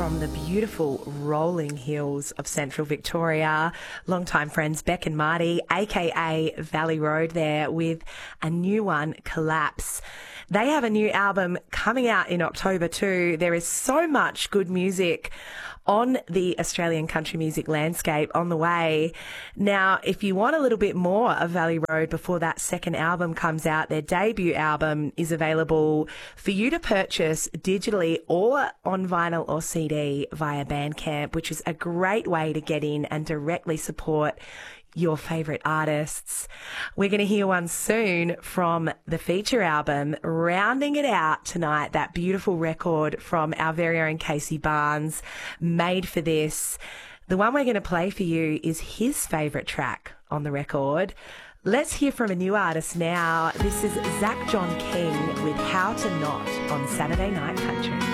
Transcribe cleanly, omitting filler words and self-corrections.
from the beautiful rolling hills of Central Victoria. Longtime friends Beck and Marty, aka Valley Road, there with a new one, Collapse. They have a new album coming out in October too. There is so much good music on the Australian country music landscape on the way. Now, if you want a little bit more of Valley Road before that second album comes out, their debut album is available for you to purchase digitally or on vinyl or CD via Bandcamp, which is a great way to get in and directly support your favourite artists. We're going to hear one soon from the feature album, rounding it out tonight, that beautiful record from our very own Casey Barnes, Made for This. The one we're going to play for you is his favourite track on the record. Let's hear from a new artist now. This is Zach John King with How to Not on Saturday Night Country.